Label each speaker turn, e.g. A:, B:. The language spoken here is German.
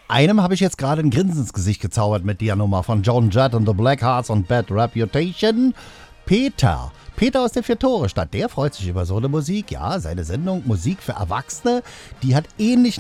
A: Einem habe ich jetzt gerade ein Grinsen ins Gesicht gezaubert mit der Nummer von Joan Jett und The Blackhearts und Bad Reputation. Peter. Peter aus der Vier-Tore-Stadt, der freut sich über so eine Musik. Ja, seine Sendung Musik für Erwachsene, die hat ähnlich